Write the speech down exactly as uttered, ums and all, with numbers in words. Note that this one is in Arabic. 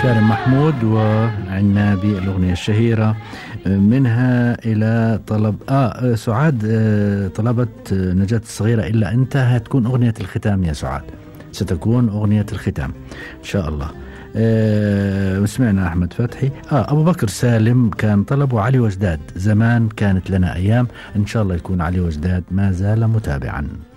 كارم محمود، وعنا بالأغنية الشهيرة منها إلى طلب آه سعاد آه طلبت نجاة الصغيرة إلا أنت. هتكون أغنية الختام يا سعاد، ستكون أغنية الختام إن شاء الله. آه وسمعنا أحمد فتحي. آه أبو بكر سالم كان طلبه علي وجداد، زمان كانت لنا أيام. إن شاء الله يكون علي وجداد ما زال متابعا.